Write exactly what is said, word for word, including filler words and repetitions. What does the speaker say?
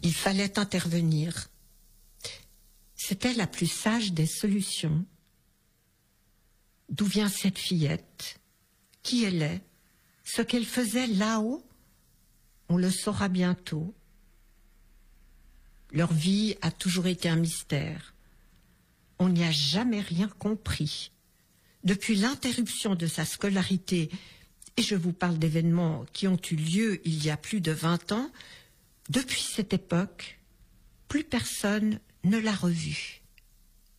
Il fallait intervenir. C'était la plus sage des solutions. D'où vient cette fillette? Qui elle est? Ce qu'elle faisait là-haut? On le saura bientôt. Leur vie a toujours été un mystère. On n'y a jamais rien compris. Depuis l'interruption de sa scolarité, et je vous parle d'événements qui ont eu lieu il y a plus de vingt ans, depuis cette époque, plus personne ne l'a revue.